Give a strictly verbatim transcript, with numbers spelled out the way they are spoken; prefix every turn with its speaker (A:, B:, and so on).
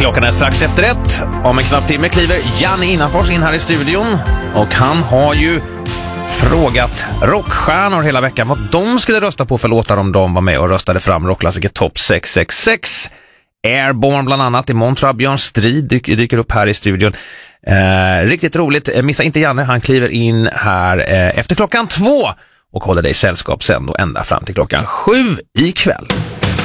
A: Klockan är strax efter ett. Om en knapp timme kliver Janne Innanfors in här i studion. Och han har ju frågat rockstjärnor hela veckan vad de skulle rösta på för låtar om de var med och röstade fram rockklassiker topp sex sex sex. Airborne bland annat. Imorgon tror jag Björn Strid dyker, dyker upp här i studion. Eh, riktigt roligt. Missa inte Janne. Han kliver in här eh, efter klockan två och håller dig sällskap sen och ända fram till klockan sju ikväll.